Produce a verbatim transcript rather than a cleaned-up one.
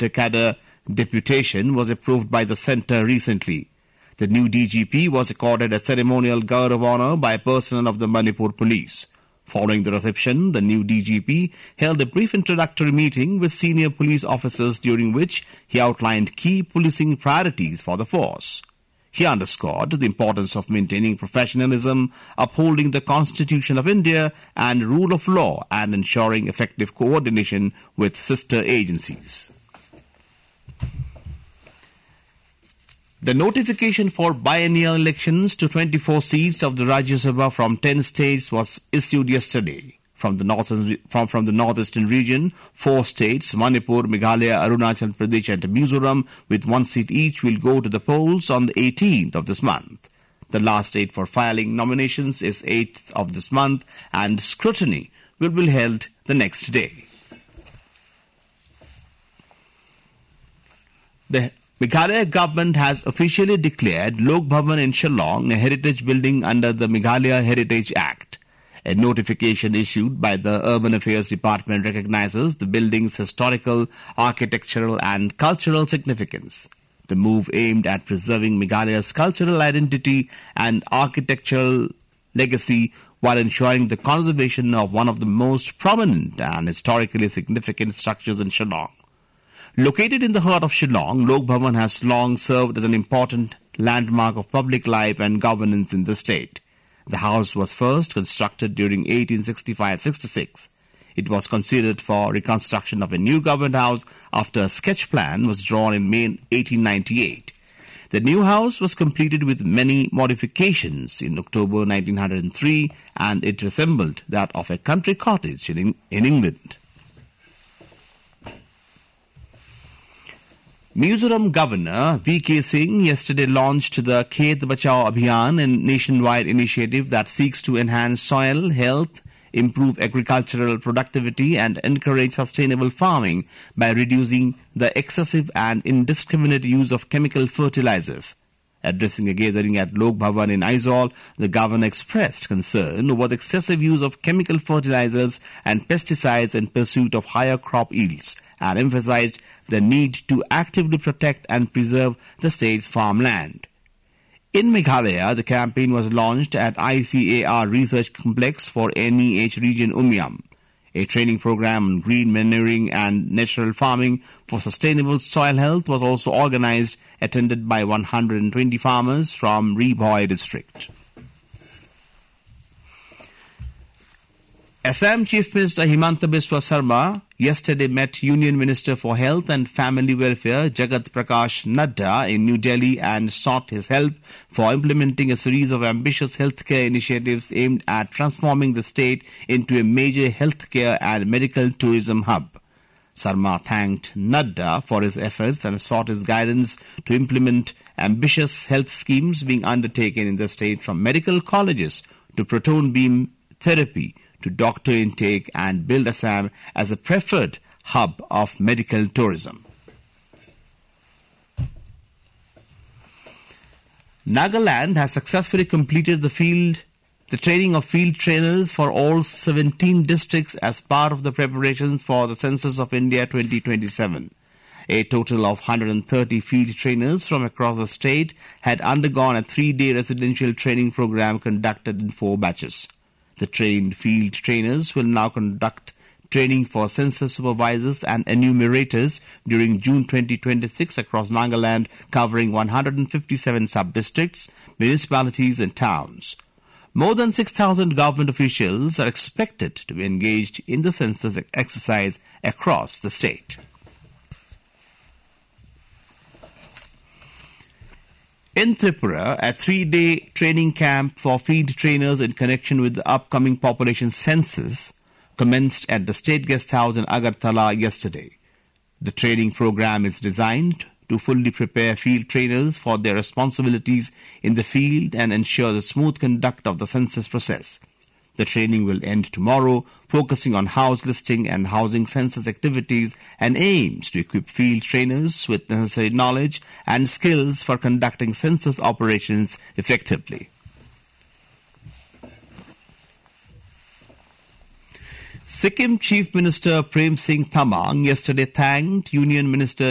cadre deputation was approved by the centre recently. The new D G P was accorded a ceremonial guard of honour by personnel of the Manipur Police. Following the reception, the new D G P held a brief introductory meeting with senior police officers during which he outlined key policing priorities for the force. He underscored the importance of maintaining professionalism, upholding the Constitution of India and rule of law, and ensuring effective coordination with sister agencies. The notification for biennial elections to twenty-four seats of the Rajya Sabha from ten states was issued yesterday. From the northern, from, from the northeastern region, four states, Manipur, Meghalaya, Arunachal Pradesh and Mizoram, with one seat each, will go to the polls on the eighteenth of this month. The last date for filing nominations is eighth of this month, and scrutiny will be held the next day. The Meghalaya government has officially declared Lok Bhavan in Shillong a heritage building under the Meghalaya Heritage Act. A notification issued by the Urban Affairs Department recognizes the building's historical, architectural and cultural significance. The move aimed at preserving Meghalaya's cultural identity and architectural legacy while ensuring the conservation of one of the most prominent and historically significant structures in Shillong. Located in the heart of Shillong, Lok Bhavan has long served as an important landmark of public life and governance in the state. The house was first constructed during eighteen sixty-five sixty-six. It was considered for reconstruction of a new government house after a sketch plan was drawn in May eighteen ninety-eight. The new house was completed with many modifications in October nineteen oh three, and it resembled that of a country cottage in, in England. Mizoram Governor V K Singh yesterday launched the Khet Bachao Abhiyan, a nationwide initiative that seeks to enhance soil health, improve agricultural productivity and encourage sustainable farming by reducing the excessive and indiscriminate use of chemical fertilizers. Addressing a gathering at Lok Bhavan in Aizawl, the governor expressed concern over the excessive use of chemical fertilizers and pesticides in pursuit of higher crop yields, and emphasized the need to actively protect and preserve the state's farmland. In Meghalaya, the campaign was launched at I C A R Research Complex for N E H Region Umiam. A training program on green manuring and natural farming for sustainable soil health was also organized, attended by one hundred twenty farmers from Rebhoi district. Assam Chief Minister Himanta Biswa Sarma yesterday met Union Minister for Health and Family Welfare Jagat Prakash Nadda in New Delhi and sought his help for implementing a series of ambitious healthcare initiatives aimed at transforming the state into a major healthcare and medical tourism hub. Sarma thanked Nadda for his efforts and sought his guidance to implement ambitious health schemes being undertaken in the state, from medical colleges to proton beam therapy to doctor intake, and build Assam as a preferred hub of medical tourism. Nagaland has successfully completed the field, the training of field trainers for all seventeen districts as part of the preparations for the Census of India twenty twenty-seven. A total of one hundred thirty field trainers from across the state had undergone a three-day residential training program conducted in four batches. The trained field trainers will now conduct training for census supervisors and enumerators during June twenty twenty-six across Nagaland, covering one hundred fifty-seven sub-districts, municipalities and towns. More than six thousand government officials are expected to be engaged in the census exercise across the state. In Tripura, a three-day training camp for field trainers in connection with the upcoming population census commenced at the State Guest House in Agartala yesterday. The training program is designed to fully prepare field trainers for their responsibilities in the field and ensure the smooth conduct of the census process. The training will end tomorrow, focusing on house listing and housing census activities, and aims to equip field trainers with necessary knowledge and skills for conducting census operations effectively. Sikkim Chief Minister Prem Singh Thamang yesterday thanked Union Minister